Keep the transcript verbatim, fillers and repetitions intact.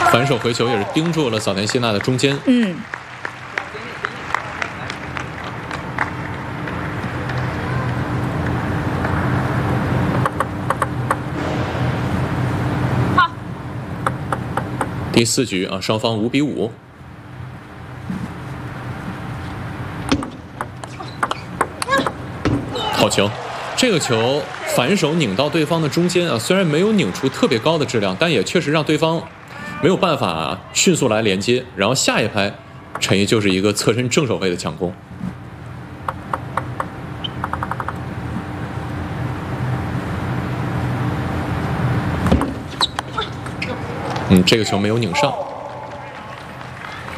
反手回球也是盯住了早田希娜的中间。 嗯。 第四局啊，双方五比五。好球！这个球反手拧到对方的中间啊，虽然没有拧出特别高的质量，但也确实让对方没有办法、啊、迅速来连接。然后下一拍，陈毅就是一个侧身正手位的强攻。嗯，这个球没有拧上。